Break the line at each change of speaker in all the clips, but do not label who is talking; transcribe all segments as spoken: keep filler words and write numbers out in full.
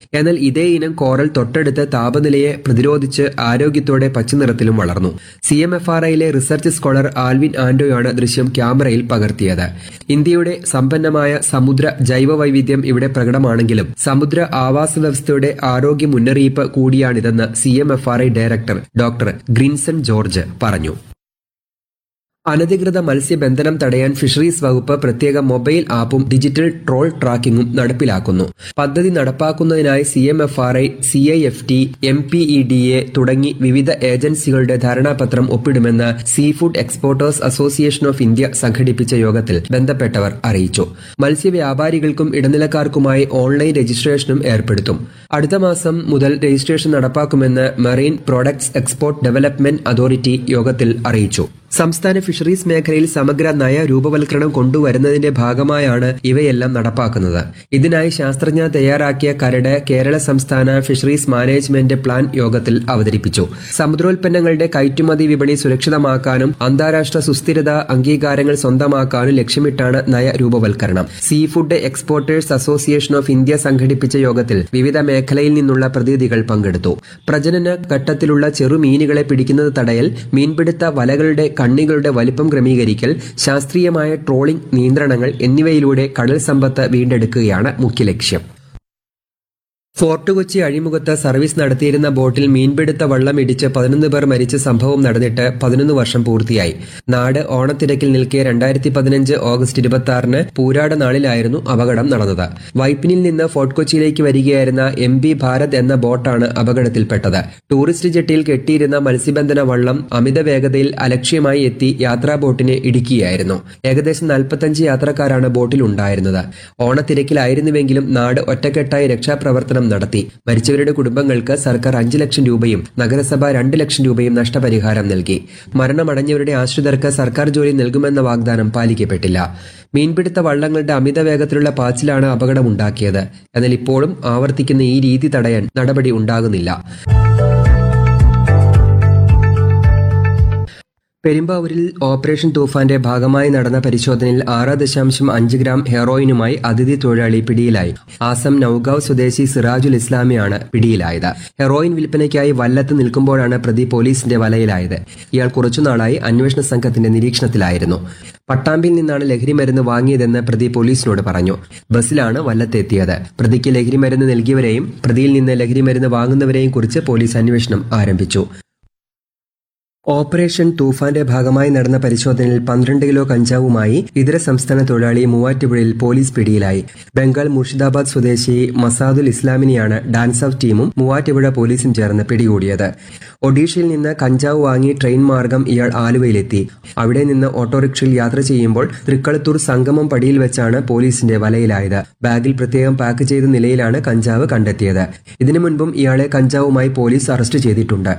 എന്നാൽ ഇതേ ഇനം കോറൽ തൊട്ടടുത്ത താപനിലയെ പ്രതിരോധിച്ച് ആരോഗ്യത്തോടെ പച്ചനിറത്തിലും വളർന്നു. C M F R ഐയിലെ research scholar Alvin ആന്റോയാണ് ദൃശ്യം ക്യാമറയിൽ പകർത്തിയത്. ഇന്ത്യയുടെ സമ്പന്നമായ സമുദ്ര ജൈവ വൈവിധ്യം ഇവിടെ പ്രകടമാണെങ്കിലും സമുദ്ര ആവാസ വ്യവസ്ഥയുടെ ആരോഗ്യ മുന്നറിയിപ്പ് കൂടിയാണിതെന്ന് C M F R I director doctor Grinson George പറഞ്ഞു. അനധികൃത മത്സ്യബന്ധനം തടയാൻ ഫിഷറീസ് വകുപ്പ് പ്രത്യേക മൊബൈൽ ആപ്പും ഡിജിറ്റൽ ട്രോൾ ട്രാക്കിംഗും നടപ്പിലാക്കുന്നു. പദ്ധതി നടപ്പാക്കുന്നതിനായി C M F R I, C I F T, M P E D A തുടങ്ങി വിവിധ ഏജൻസികളുടെ ധാരണാപത്രം ഒപ്പിടുമെന്ന് sea food exporters association of India സംഘടിപ്പിച്ച യോഗത്തിൽ ബന്ധപ്പെട്ടവർ അറിയിച്ചു. മത്സ്യവ്യാപാരികൾക്കും ഇടനിലക്കാർക്കുമായി ഓൺലൈൻ രജിസ്ട്രേഷനും ഏർപ്പെടുത്തും. അടുത്ത മാസം മുതൽ രജിസ്ട്രേഷൻ നടപ്പാക്കുമെന്ന് marine products export development authority യോഗത്തിൽ അറിയിച്ചു. സംസ്ഥാന ഫിഷറീസ് മേഖലയിൽ സമഗ്ര നയ രൂപവൽക്കരണം കൊണ്ടുവരുന്നതിന്റെ ഭാഗമായാണ് ഇവയെല്ലാം നടപ്പാക്കുന്നത്. ഇതിനായി ശാസ്ത്രജ്ഞർ തയ്യാറാക്കിയ കരട് കേരള സംസ്ഥാന ഫിഷറീസ് മാനേജ്മെന്റ് പ്ലാൻ യോഗത്തിൽ അവതരിപ്പിച്ചു. സമുദ്രോൽപ്പന്നങ്ങളുടെ കയറ്റുമതി വിപണി സുരക്ഷിതമാക്കാനും അന്താരാഷ്ട്ര സുസ്ഥിരത അംഗീകാരങ്ങൾ സ്വന്തമാക്കാനും ലക്ഷ്യമിട്ടാണ് നയ രൂപവൽക്കരണം. Sea food exporters association of India സംഘടിപ്പിച്ച യോഗത്തിൽ വിവിധ മേഖലയിൽ നിന്നുള്ള പ്രതിനിധികൾ പങ്കെടുത്തു. പ്രജനന ഘട്ടത്തിലുള്ള ചെറുമീനുകളെ പിടിക്കുന്നത് തടയൽ, മീൻപിടുത്ത വലകളുടെ കണ്ണികളുടെ വലിപ്പം ക്രമീകരിക്കൽ, ശാസ്ത്രീയമായ ട്രോളിംഗ് നിയന്ത്രണങ്ങൾ എന്നിവയിലൂടെ കടൽ സമ്പത്ത് വീണ്ടെടുക്കുകയാണ് മുഖ്യലക്ഷ്യം. ഫോർട്ട് കൊച്ചി അഴിമുഖത്ത് സർവീസ് നടത്തിയിരുന്ന ബോട്ടിൽ മീൻപിടുത്ത വള്ളം ഇടിച്ച് പതിനൊന്ന് പേർ മരിച്ച സംഭവം നടന്നിട്ട് പതിനൊന്ന് വർഷം പൂർത്തിയായി. നാട് ഓണത്തിരക്കിൽ നിൽക്കെ രണ്ടായിരത്തി പതിനഞ്ച് ഓഗസ്റ്റ് ഇരുപത്തി ആറിന് പൂരാട നാളിലായിരുന്നു അപകടം നടന്നത്. വൈപ്പിനിൽ നിന്ന് ഫോർട്ട് കൊച്ചിയിലേക്ക് വരികയായിരുന്ന എം ബി ഭാരത് എന്ന ബോട്ടാണ് അപകടത്തിൽപ്പെട്ടത്. ടൂറിസ്റ്റ് ജെട്ടിയിൽ കെട്ടിയിരുന്ന മത്സ്യബന്ധന വള്ളം അമിത വേഗതയിൽ അലക്ഷ്യമായി എത്തി യാത്രാ ബോട്ടിനെ ഇടിക്കുകയായിരുന്നു. ഏകദേശം നാൽപ്പത്തഞ്ച് യാത്രക്കാരാണ് ബോട്ടിലുണ്ടായിരുന്നത്. ഓണത്തിരക്കിലായിരുന്നുവെങ്കിലും നാട് ഒറ്റക്കെട്ടായി രക്ഷാപ്രവർത്തനം നടത്തി. മരിച്ചവരുടെ കുടുംബങ്ങൾക്ക് സർക്കാർ അഞ്ച് ലക്ഷം രൂപയും നഗരസഭ രണ്ട് ലക്ഷം രൂപയും നഷ്ടപരിഹാരം നൽകി. മരണമടഞ്ഞവരുടെ ആശ്രിതർക്ക് സർക്കാർ ജോലി നൽകുമെന്ന വാഗ്ദാനം പാലിക്കപ്പെട്ടില്ല. മീൻപിടുത്ത വള്ളങ്ങളുടെ അമിത വേഗത്തിലുള്ള പാച്ചിലാണ് അപകടമുണ്ടാക്കിയത്. എന്നാൽ ഇപ്പോഴും ആവർത്തിക്കുന്ന ഈ രീതി തടയാൻ നടപടി ഉണ്ടാകുന്നില്ല. പെരുമ്പാവൂരിൽ ഓപ്പറേഷൻ തൂഫാന്റെ ഭാഗമായി നടന്ന പരിശോധനയിൽ ആറ് ദശാംശം അഞ്ച് ഗ്രാം ഹെറോയിനുമായി അതിഥി തൊഴിലാളി പിടിയിലായി. ആസം നൌഗാവ് സ്വദേശി സിറാജുൽ ഇസ്ലാമിയാണ് പിടിയിലായത്. ഹെറോയിൻ വിൽപ്പനയ്ക്കായി വല്ലത്ത് നിൽക്കുമ്പോഴാണ് പ്രതി പോലീസിന്റെ വലയിലായത്. ഇയാൾ കുറച്ചുനാളായി അന്വേഷണ സംഘത്തിന്റെ നിരീക്ഷണത്തിലായിരുന്നു. പട്ടാമ്പിയിൽ നിന്നാണ് ലഹരിമരുന്ന് വാങ്ങിയതെന്ന് പ്രതി പോലീസിനോട് പറഞ്ഞു. ബസ്സിലാണ് വല്ലത്തെത്തിയത്. പ്രതിക്ക് ലഹരിമരുന്ന് നൽകിയവരെയും പ്രതിയിൽ നിന്ന് ലഹരിമരുന്ന് വാങ്ങുന്നവരെയും കുറിച്ച് പോലീസ് അന്വേഷണം ആരംഭിച്ചു. ഓപ്പറേഷൻ തൂഫാന്റെ ഭാഗമായി നടന്ന പരിശോധനയിൽ പന്ത്രണ്ട് കിലോ കഞ്ചാവുമായി ഇതര സംസ്ഥാന തൊഴിലാളി മൂവാറ്റുപുഴയിൽ പോലീസ് പിടിയിലായി. ബംഗാൾ മുർഷിദാബാദ് സ്വദേശി മസാദുൽ ഇസ്ലാമിനെയാണ് ഡാൻസ് ഓഫ് ടീമും മൂവാറ്റുപുഴ പോലീസും ചേർന്ന് പിടികൂടിയത്. ഒഡീഷയിൽ നിന്ന് കഞ്ചാവ് വാങ്ങി ട്രെയിൻ മാർഗം ഇയാൾ ആലുവയിലെത്തി. അവിടെ നിന്ന് ഓട്ടോറിക്ഷയിൽ യാത്ര ചെയ്യുമ്പോൾ തൃക്കളത്തൂർ സംഗമം പടിയിൽ വെച്ചാണ് പോലീസിന്റെ വലയിലായത്. ബാഗിൽ പ്രത്യേകം പാക്ക് ചെയ്ത നിലയിലാണ് കഞ്ചാവ് കണ്ടെത്തിയത്. ഇതിനു മുൻപും ഇയാളെ കഞ്ചാവുമായി പോലീസ് അറസ്റ്റ് ചെയ്തിട്ടുണ്ട്.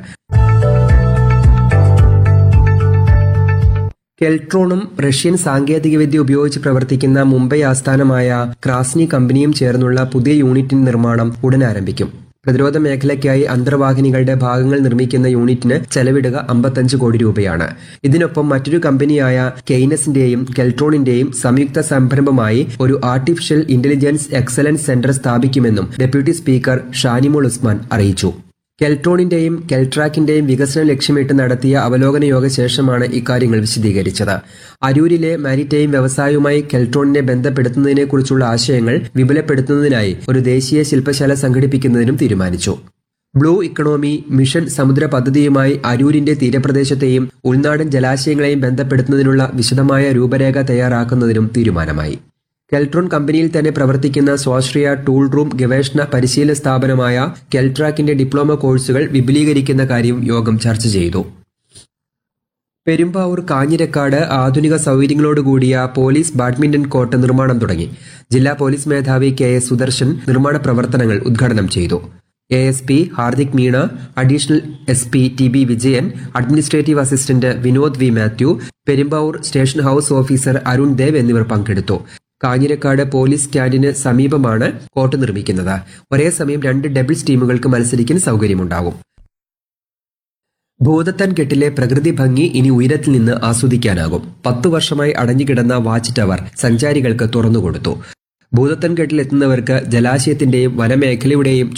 കെൽട്രോണും റഷ്യൻ സാങ്കേതികവിദ്യ ഉപയോഗിച്ച് പ്രവർത്തിക്കുന്ന മുംബൈ ആസ്ഥാനമായ ക്രാസ്നി കമ്പനിയും ചേർന്നുള്ള പുതിയ യൂണിറ്റിന്റെ നിർമ്മാണം ഉടൻ ആരംഭിക്കും. പ്രതിരോധ മേഖലയ്ക്കായി അന്തർവാഹിനികളുടെ ഭാഗങ്ങൾ നിർമ്മിക്കുന്ന യൂണിറ്റിന് ചെലവിടുക അമ്പത്തഞ്ച് കോടി രൂപയാണ്. ഇതിനൊപ്പം മറ്റൊരു കമ്പനിയായ കെയ്നസിന്റെയും കെൽട്രോണിന്റെയും സംയുക്ത സംരംഭമായി ഒരു ആർട്ടിഫിഷ്യൽ ഇന്റലിജൻസ് എക്സലൻസ് സെന്റർ സ്ഥാപിക്കുമെന്നും ഡെപ്യൂട്ടി സ്പീക്കർ ഷാനിമോൾ ഉസ്മാൻ അറിയിച്ചു. കെൽട്രോണിന്റെയും കെൽട്രാക്കിന്റെയും വികസനം ലക്ഷ്യമിട്ട് നടത്തിയ അവലോകന യോഗ ശേഷമാണ് ഇക്കാര്യങ്ങൾ വിശദീകരിച്ചത്. അരൂരിലെ മാരിടൈം വ്യവസായവുമായി കെൽട്രോണിനെ ബന്ധപ്പെടുത്തുന്നതിനെക്കുറിച്ചുള്ള ആശയങ്ങൾ വിപുലപ്പെടുത്തുന്നതിനായി ഒരു ദേശീയ ശില്പശാല സംഘടിപ്പിക്കുന്നതിനും തീരുമാനിച്ചു. ബ്ലൂ ഇക്കണോമി മിഷൻ സമുദ്ര പദ്ധതിയുമായി അരൂരിന്റെ തീരപ്രദേശത്തെയും ഉൾനാടൻ ജലാശയങ്ങളെയും ബന്ധപ്പെടുത്തുന്നതിനുള്ള വിശദമായ രൂപരേഖ തയ്യാറാക്കുന്നതിനും തീരുമാനമായി. കെൽട്രോൺ കമ്പനിയിൽ തന്നെ പ്രവർത്തിക്കുന്ന സ്വാശ്രയ ടൂൾ റൂം ഗവേഷണ പരിശീലന സ്ഥാപനമായ കെൽട്രാക്കിന്റെ ഡിപ്ലോമ കോഴ്സുകൾ വിപുലീകരിക്കുന്ന കാര്യം യോഗം ചർച്ച ചെയ്തു. പെരുമ്പാവൂർ കാഞ്ഞിരക്കാട് ആധുനിക സൗകര്യങ്ങളോടുകൂടിയ പോലീസ് ബാഡ്മിന്റൺ കോർട്ട് നിർമ്മാണം തുടങ്ങി. ജില്ലാ പോലീസ് മേധാവി കെ എസ് സുദർശൻ നിർമ്മാണ പ്രവർത്തനങ്ങൾ ഉദ്ഘാടനം ചെയ്തു. A S P Hardik Meena, additional S P T B Vijayan, administrative assistant Vinod V Mathew, Perumbavoor station house officer Arun Dev എന്നിവർ പങ്കെടുത്തു. കാഞ്ഞിരക്കാട് പോലീസ് സ്റ്റാൻഡിന് സമീപമാണ് കോർട്ട് നിർമ്മിക്കുന്നത്. ഒരേ സമയം രണ്ട് ഡബിൾസ് ടീമുകൾക്ക് മത്സരിക്കാൻ സൗകര്യമുണ്ടാകും. ഭൂതത്താൻ കെട്ടിലെ പ്രകൃതി ഭംഗി ഇനി ഉയരത്തിൽ നിന്ന് ആസ്വദിക്കാനാകും. പത്തു വർഷമായി അടഞ്ഞുകിടന്ന വാച്ച് ടവർ സഞ്ചാരികൾക്ക് തുറന്നുകൊടുത്തു. ഭൂതത്താൻ കെട്ടിലെത്തുന്നവർക്ക് ജലാശയത്തിന്റെയും വനമേഖലയുടെയും